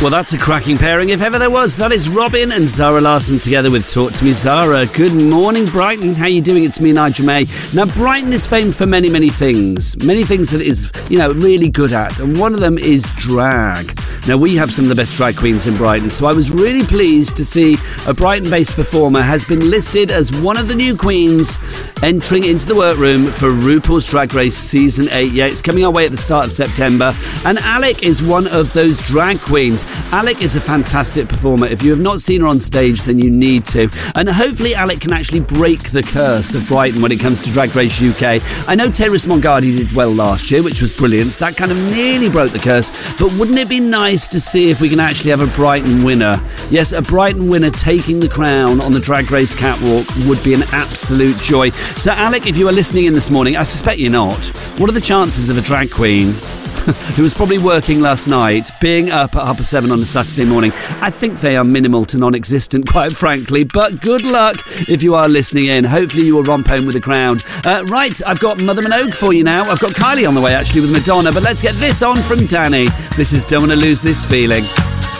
Well, that's a cracking pairing, if ever there was. That is Robin and Zara Larsson together with Talk to Me, Zara. Good morning, Brighton. How you doing? It's me, Nigel May. Now, Brighton is famed for many, many things. Many things that it is, really good at. And one of them is drag. Now, we have some of the best drag queens in Brighton, so I was really pleased to see a Brighton-based performer has been listed as one of the new queens entering into the workroom for RuPaul's Drag Race Season 8. Yeah, it's coming our way at the start of September. And Alec is one of those drag queens. Alec is a fantastic performer. If you have not seen her on stage, then you need to. And hopefully Alec can actually break the curse of Brighton when it comes to Drag Race UK. I know Terrace Mongardi did well last year, which was brilliant. So that kind of nearly broke the curse. But wouldn't it be nice to see if we can actually have a Brighton winner? Yes, a Brighton winner taking the crown on the Drag Race catwalk would be an absolute joy. So Alec, if you are listening in this morning, I suspect you're not. What are the chances of a drag queen who was probably working last night, being up at 7:30 on a Saturday morning? I think they are minimal to non-existent, quite frankly, but good luck if you are listening in. Hopefully you will romp home with the crowd. Right, I've got Mother Minogue for you now. I've got Kylie on the way, actually, with Madonna, but let's get this on from Danny. This is Don't Wanna Lose This Feeling.